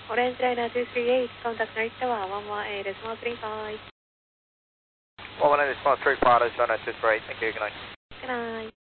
Orange Liner 238, contact North Tower, 118.35. 118.35, that's on 238, thank you, good night. Good night.